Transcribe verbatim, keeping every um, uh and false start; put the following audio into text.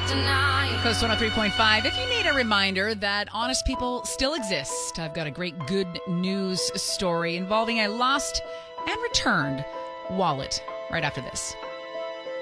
Coast one oh three point five. If you need a reminder that honest people still exist, I've got a great good news story involving a lost and returned wallet right after this.